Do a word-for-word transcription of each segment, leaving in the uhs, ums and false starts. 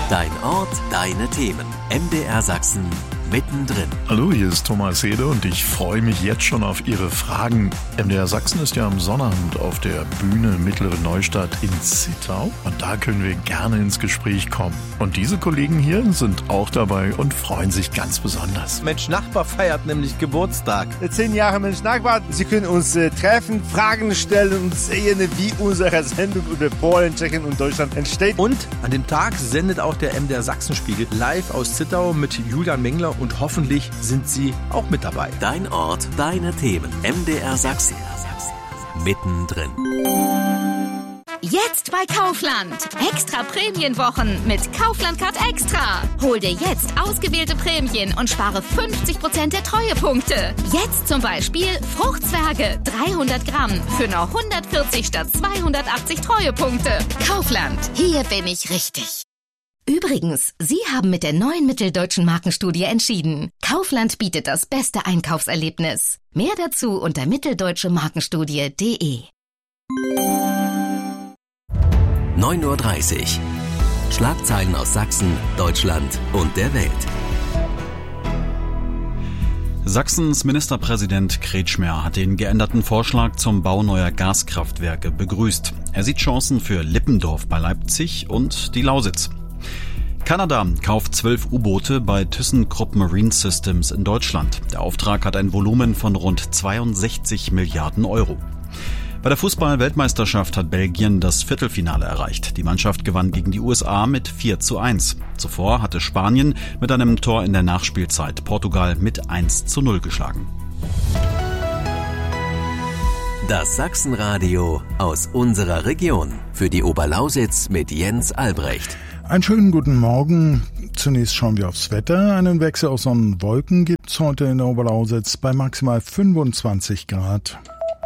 Dein Ort, deine Themen. M D R Sachsen mittendrin. Hallo, hier ist Thomas Hede und ich freue mich jetzt schon auf Ihre Fragen. M D R Sachsen ist ja am Sonnabend auf der Bühne Mittlere Neustadt in Zittau und da können wir gerne ins Gespräch kommen. Und diese Kollegen hier sind auch dabei und freuen sich ganz besonders. Mensch Nachbar feiert nämlich Geburtstag. Zehn Jahre Mensch Nachbar. Sie können uns äh, treffen, Fragen stellen und sehen, wie unsere Sendung über Polen, Tschechien und Deutschland entsteht. Und an dem Tag sendet auch der M D R Sachsenspiegel live aus Zittau mit Julian Mengler und hoffentlich sind Sie auch mit dabei. Dein Ort, deine Themen. M D R Sachsen. Mittendrin. Jetzt bei Kaufland. Extra Prämienwochen mit Kaufland Card Extra. Hol dir jetzt ausgewählte Prämien und spare fünfzig Prozent der Treuepunkte. Jetzt zum Beispiel Fruchtzwerge dreihundert Gramm für nur hundertvierzig statt zweihundertachtzig Treuepunkte. Kaufland, hier bin ich richtig. Übrigens, Sie haben mit der neuen Mitteldeutschen Markenstudie entschieden. Kaufland bietet das beste Einkaufserlebnis. Mehr dazu unter mitteldeutsche markenstudie punkt de. neun Uhr dreißig. Schlagzeilen aus Sachsen, Deutschland und der Welt. Sachsens Ministerpräsident Kretschmer hat den geänderten Vorschlag zum Bau neuer Gaskraftwerke begrüßt. Er sieht Chancen für Lippendorf bei Leipzig und die Lausitz. Kanada kauft zwölf U-Boote bei ThyssenKrupp Marine Systems in Deutschland. Der Auftrag hat ein Volumen von rund zweiundsechzig Milliarden Euro. Bei der Fußball-Weltmeisterschaft hat Belgien das Viertelfinale erreicht. Die Mannschaft gewann gegen die U S A mit vier zu eins. Zuvor hatte Spanien mit einem Tor in der Nachspielzeit Portugal mit eins zu null geschlagen. Das Sachsenradio aus unserer Region. Für die Oberlausitz mit Jens Albrecht. Einen schönen guten Morgen. Zunächst schauen wir aufs Wetter. Einen Wechsel aus Sonne und Wolken gibt es heute in der Oberlausitz bei maximal fünfundzwanzig Grad.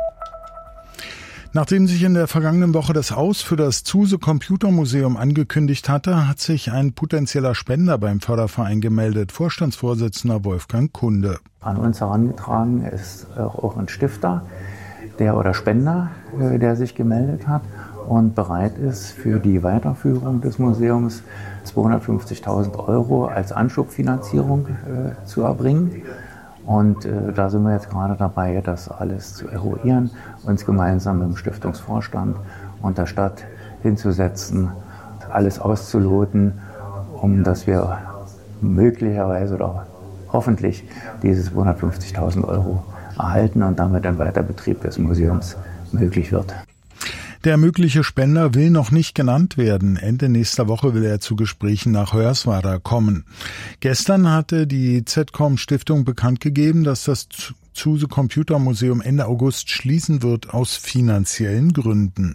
Nachdem sich in der vergangenen Woche das Aus für das Zuse Computermuseum angekündigt hatte, hat sich ein potenzieller Spender beim Förderverein gemeldet. Vorstandsvorsitzender Wolfgang Kunde. An uns herangetragen ist auch ein Stifter, der oder Spender, der sich gemeldet hat und bereit ist, für die Weiterführung des Museums zweihundertfünfzigtausend Euro als Anschubfinanzierung äh, zu erbringen. Und äh, da sind wir jetzt gerade dabei, das alles zu eruieren, uns gemeinsam mit dem Stiftungsvorstand und der Stadt hinzusetzen, alles auszuloten, um dass wir möglicherweise oder hoffentlich diese zweihundertfünfzigtausend Euro erhalten und damit ein Weiterbetrieb des Museums möglich wird. Der mögliche Spender will noch nicht genannt werden. Ende nächster Woche will er zu Gesprächen nach Hoyerswerda kommen. Gestern hatte die Z C O M-Stiftung bekannt gegeben, dass das Zuse Computermuseum Ende August schließen wird aus finanziellen Gründen.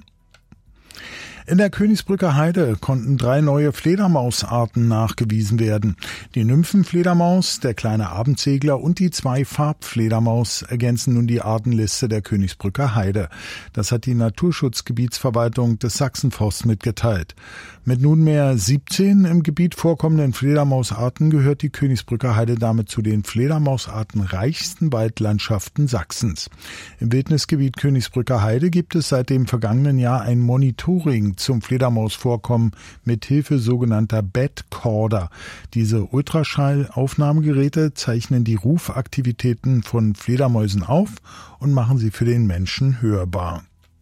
In der Königsbrücker Heide konnten drei neue Fledermausarten nachgewiesen werden. Die Nymphenfledermaus, der kleine Abendsegler und die zwei Farbfledermaus ergänzen nun die Artenliste der Königsbrücker Heide. Das hat die Naturschutzgebietsverwaltung des Sachsenforsts mitgeteilt. Mit nunmehr siebzehn im Gebiet vorkommenden Fledermausarten gehört die Königsbrücker Heide damit zu den fledermausartenreichsten Waldlandschaften Sachsens. Im Wildnisgebiet Königsbrücker Heide gibt es seit dem vergangenen Jahr ein Monitoring zum Fledermausvorkommen mit Hilfe sogenannter Bedcorder. Diese Ultraschallaufnahmegeräte zeichnen die Rufaktivitäten von Fledermäusen auf und machen sie für den Menschen hörbar.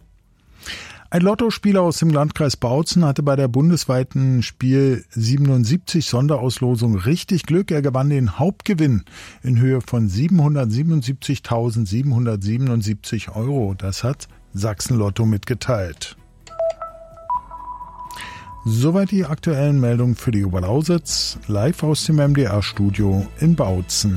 Ein Lottospieler aus dem Landkreis Bautzen hatte bei der bundesweiten Spiel siebenundsiebzig Sonderauslosung richtig Glück. Er gewann den Hauptgewinn in Höhe von siebenhundertsiebenundsiebzigtausendsiebenhundertsiebenundsiebzig Euro. Das hat Sachsen Lotto mitgeteilt. Soweit die aktuellen Meldungen für die Oberlausitz, live aus dem M D R-Studio in Bautzen.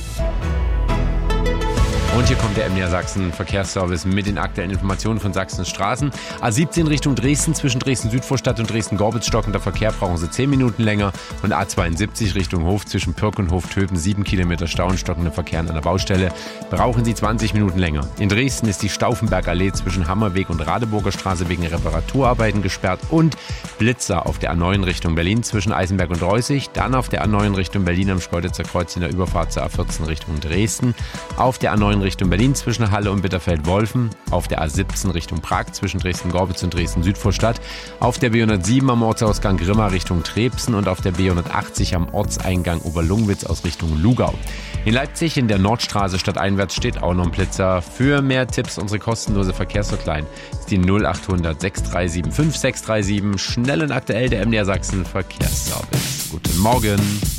Und hier kommt der M D R Sachsen Verkehrsservice mit den aktuellen Informationen von Sachsens Straßen. A siebzehn Richtung Dresden, zwischen Dresden-Südvorstadt und Dresden-Gorbitz stockender Verkehr, brauchen Sie zehn Minuten länger. Und A zweiundsiebzig Richtung Hof, zwischen Pirk und Hoftöpen, sieben Kilometer Stau und stockender Verkehr an der Baustelle, brauchen Sie zwanzig Minuten länger. In Dresden ist die Stauffenbergallee zwischen Hammerweg und Radeburger Straße wegen Reparaturarbeiten gesperrt und Blitzer auf der A neun Richtung Berlin zwischen Eisenberg und Reußig, dann auf der A neun Richtung Berlin am Schkeuditzer Kreuz in der Überfahrt zur A vierzehn Richtung Dresden, auf der A neun Richtung Berlin zwischen Halle und Bitterfeld-Wolfen. Auf der A siebzehn Richtung Prag zwischen Dresden-Gorbitz und Dresden-Südvorstadt. Auf der B hundertsieben am Ortsausgang Grimma Richtung Trebsen und auf der B hundertachtzig am Ortseingang Oberlungwitz aus Richtung Lugau. In Leipzig in der Nordstraße stadteinwärts steht auch noch ein Blitzer. Für mehr Tipps unsere kostenlose Verkehrshotline ist die null achthundert sechs drei sieben fünf sechs drei sieben. Schnell und aktuell der M D R Sachsen Verkehrsservice. Guten Morgen.